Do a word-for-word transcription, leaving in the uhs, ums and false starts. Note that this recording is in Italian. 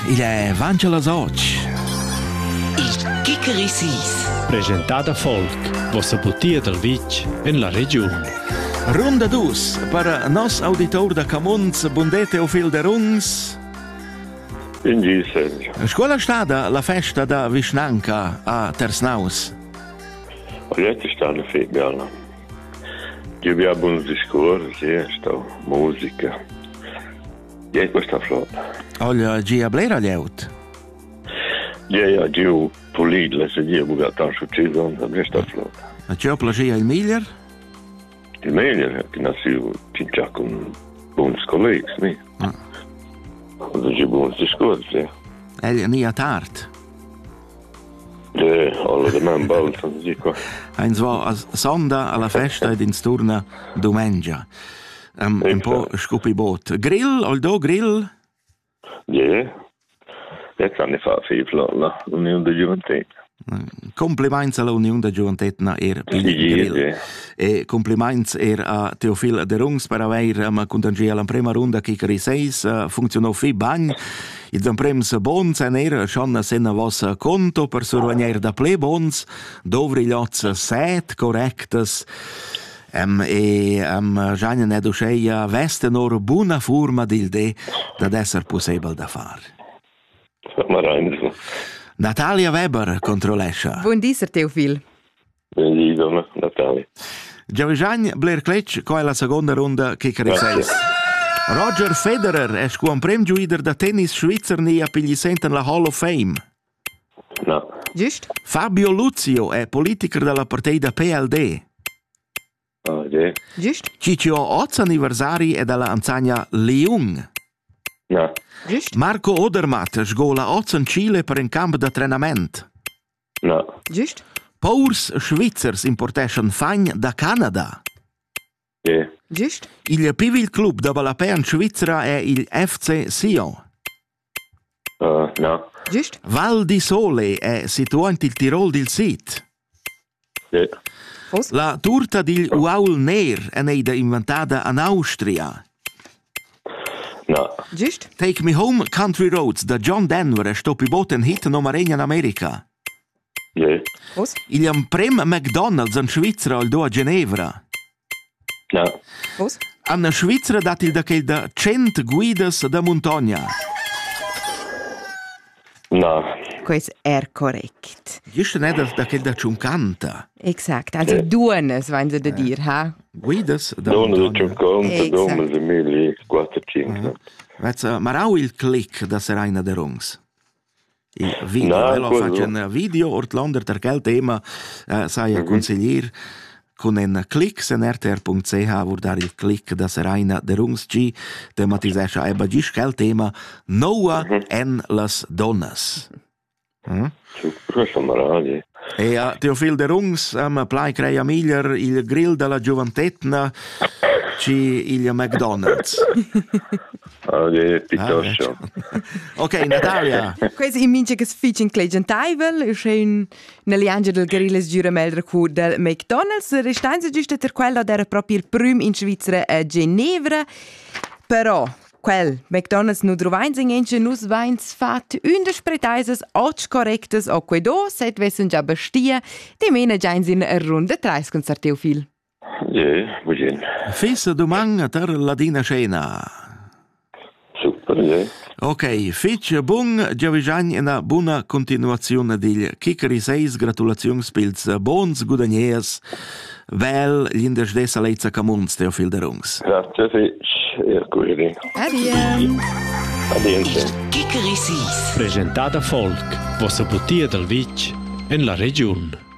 il è Vangela Soc. Il Chickeri Sis. Presentata folk, vossa butia del Vic in la regione. Ronda dus per nos auditor da Camunz, bondete o fil de rungs. In Gisel. Scuola stada la festa da Visnanca a Tersnaus. Oggi sta una figura. Io abbiamo un discorso, sto musica. E questa flotta. Olha, gia blera lieut. Ja, ja, io pulito, se io ho tanto successo, questa flotta. A ciò plagia il miglior? Il meglio è che nasci già con buoni colleghi, mi. Ah. Quando c'è buoni discorsi, eh. Egli nia tard. Eh, alla de man balza, dico. Eins va a sonda alla festa ed in sturna domenica. Um, un po' scupibot. Grill, oldo grill? Ja. Jetzt anni fa fi flotta, l'Unione de Juventet. Compliments all'Unione de Juventet na er pil grill. Ja. E compliments er a Teofil de Rungs per aver ma contangia la prima ronda Chickeri seis uh, funzionò fi bagn. Ils emprems bons en era schon sena vos conto per survegner da ple bons, dovri glots set correctes. Um, e um, già ne duceia vestenor buona forma d'ilde da esser possibile da far. Ma rein. Natalia Weber controlescia. Buon diser, Teofil. Benissimo, Natalia. Giavigian Blair Cletch co è la seconda ronda Chickeri seis. Roger Federer è scuon prem giuider da tennis svizzer nia per gli senten la Hall of Fame. No. Giust? Fabio Luzio è politiker della partita P L D. Ah, ja. Giust? Ciccio otto anniversari è dalla Anzagna Leung. No. Giust? Marco Odermatt sgola otto in Cile per un campo di allenamento. No. Giust? Paurs Svizzers importation fagn da Canada. Ja. Giust? Il pivil club da Balapè in Svizzera è il F C Sion. Ah, no. Giust? Val di Sole è situato il Tirol del Sit. Ja. Fos? La turta di Uaul Ner è neida inventata in Austria. No. Giust? Take Me Home Country Roads da John Denver è stoppi boten hit numero uno in America. Ja. Fos? Il prem McDonald's in Svizzera al do a Ginevra. No. Fos? In Svizzera dat il da quel da cent guidas da montagna. No. Quais er correct. Giusto ne da da quel da ciuncanta. Exakt. Also duones, wenn sie da dir, ha? Guidas da Dono de montagna. Ciuconta, Exact. domo de mille quattro cinque. Vezza, marau il click da Seraina de Rungs. Il video, No, e lo quello. faccio un video ortlander per quel tema, eh, sai a consiglier con un click se n r t r punto c h vuol dare il click da Seraina de Rungs G tematisesce eba gis quel tema Noa en las donnas. Mm? Questo morale. E a Teofil de Rungs um, plai crea miglior il grill della Giovantetna ci il McDonald's. Ah, ja, Ah, piuttosto. ok, Natalia. Quais in mince che sfici in Clegent Taivel, c'è nell'angelo del Garilles Giurameldra cu del McDonald's, restanza giusto per quello era proprio il primo in Svizzera a Ginevra, però quel McDonald's nu drovains in ence nus vains fat undes pretaises och correctes o quedo set wessen già bestia, die mena giains in a runde treis con Teofil. Ja, buon. Fissa domang ter ladina scena. Super, ja. Ok, fitch bun, giavigian una buona continuazione di Chickeri seis, gratulazions pils bons guadagniers, vel l'indes dessa leizza Camunz, Teofil de Rungs. Grazie, Fitch. Ja, così. Adien. Adiente. Il Chickeri Sis. Presentata folk, vossa butia del Vic in la regione.